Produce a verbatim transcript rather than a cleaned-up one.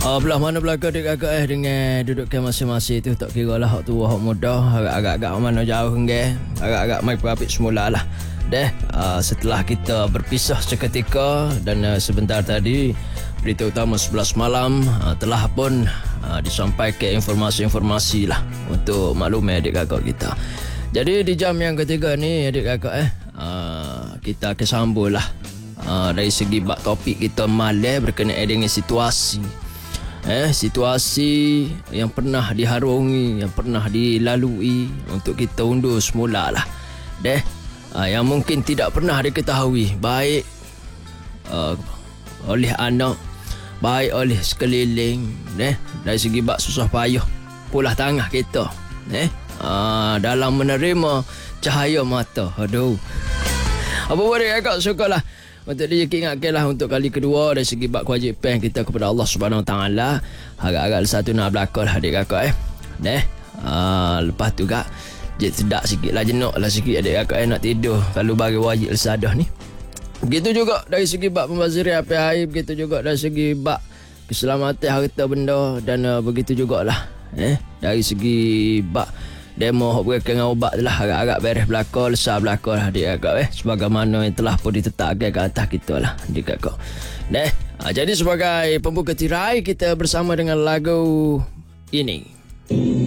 Uh, belah mana belakang adik kakak eh dengan dudukkan masing-masing tu, tak kira lah hak tua hak muda, agak-agak mana jauh ke, agak-agak mai perapit semula lah. Deh, uh, setelah kita berpisah seketika dan uh, sebentar tadi berita utama sebelas malam uh, telah pun uh, disampaikan informasi-informasi lah untuk maklum adik kakak kita. Jadi di jam yang ketiga ni adik kakak eh uh, kita akan sambung lah uh, dari segi bab topik kita malam berkenaan dengan situasi Eh, situasi yang pernah diharungi, yang pernah dilalui untuk kita undur semula lah. Deh, uh, yang mungkin tidak pernah diketahui baik uh, oleh anak, baik oleh sekeliling, deh, dari segi bab susah payah pulah tangah kita, eh, uh, dalam menerima cahaya mata. Aduh. Apa boleh agak syukurlah. Untuk dia ingatkanlah untuk kali kedua dari segi bab kewajipan kita kepada Allah Subhanahu Wa Taala. Agak-agak satu nak berlaku lah adik kakak eh. Deh. Uh, lepas tu kak je sedap sikit lah, jenak lah sikit adik kakak eh nak tidur kalau bagi wajib sadah ni. Begitu juga dari segi bab pembazirian api air, begitu juga dari segi bab keselamatan harta benda dan uh, begitu jugalah eh dari segi bab demo hok berkaitan dengan ubat lah agak-agak beres belakang, lesar belakang lah adik kakak eh, sebagaimana yang telah pun ditetapkan ke atas kita lah adik kakak. Deh, ha, jadi sebagai pembuka tirai kita bersama dengan lagu ini.